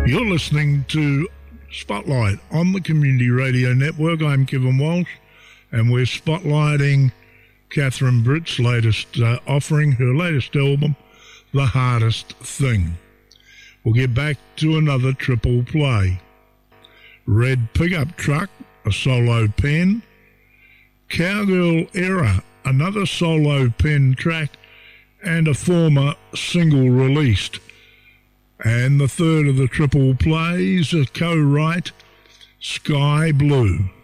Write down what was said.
You're listening to Spotlight on the Community Radio Network. I'm Kevin Walsh, and we're spotlighting Catherine Britt's latest offering, her latest album, The Hardest Thing. We'll get back to another triple play. Red Pickup Truck, a solo pen. Cowgirl Era, another solo pen track, and a former single released. And the third of the triple plays, a co-write, Sky Blue.